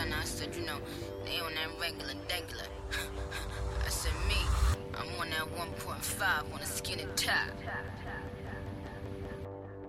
I said, you know, they on that regular degular. I said, me, I'm on that 1.5 on a skinny top.